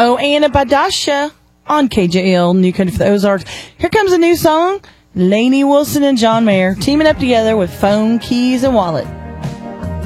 Oh, Anna Badasha on KJL, New Country for the Ozarks. Here comes a new song. Lainey Wilson and John Mayer teaming up together with Phone, Keys, and Wallet.